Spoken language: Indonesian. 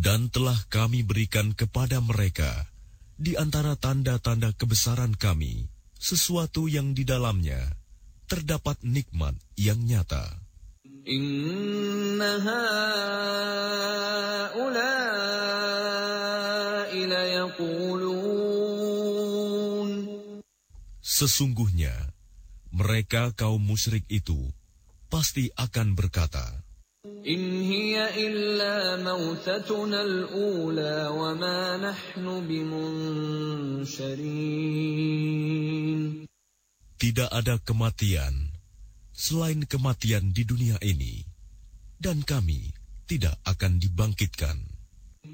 Dan telah kami berikan kepada mereka di antara tanda-tanda kebesaran kami sesuatu yang di dalamnya terdapat nikmat yang nyata. Inna haula'i layaqulun. Sesungguhnya mereka kaum musyrik itu pasti akan berkata, In hiya illa mautatuna al-ula wa ma nahnu bimunsharin. tidak ada kematian selain kematian di dunia ini, dan kami tidak akan dibangkitkan.